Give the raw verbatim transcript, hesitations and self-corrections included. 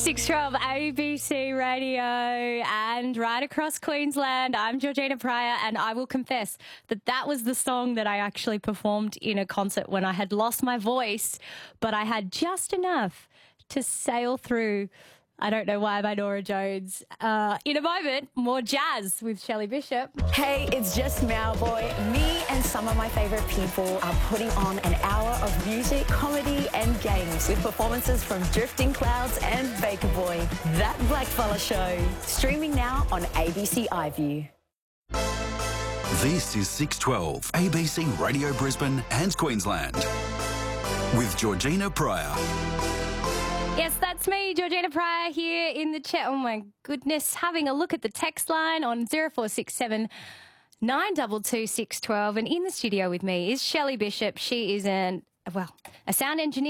six twelve A B C Radio and right across Queensland. I'm Georgina Pryor, and I will confess that that was the song that I actually performed in a concert when I had lost my voice, but I had just enough to sail through I Don't Know Why by Norah Jones. Uh, in a moment, more jazz with Shelley Bishop. Hey, it's just Mowboy. Me and some of my favourite people are putting on an hour of music, comedy and games with performances from Drifting Clouds and Baker Boy. That Blackfella Show. Streaming now on A B C iView. This is six twelve A B C Radio Brisbane and Queensland with Georgina Pryor. Yes, that's me, Georgina Pryor, here in the chat. Oh, my goodness. Having a look at the text line on zero four six seven nine two two six one two. And in the studio with me is Shelley Bishop. She is an, well, a sound engineer.